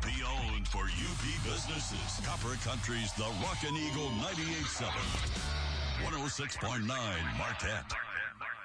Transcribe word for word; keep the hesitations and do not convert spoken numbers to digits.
The own for U P businesses. Copper Country's The Rockin' Eagle ninety-eight point seven. one oh six point nine Marquette.